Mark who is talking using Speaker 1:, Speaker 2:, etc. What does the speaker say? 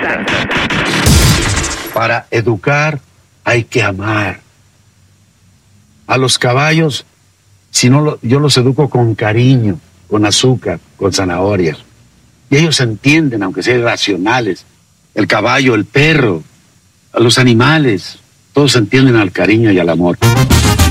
Speaker 1: Para educar hay que amar. A los caballos, si no, yo los educo con cariño, con azúcar, con zanahorias. Y ellos entienden, aunque sean irracionales. El caballo, el perro, a los animales, todos entienden al cariño y al amor.